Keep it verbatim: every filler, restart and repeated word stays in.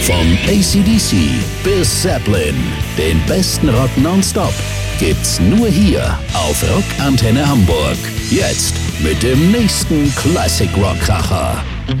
Von A C D C bis Zeppelin, den besten Rock nonstop, gibt's nur hier auf Rockantenne Hamburg. Jetzt mit dem nächsten Classic Rock Kracher.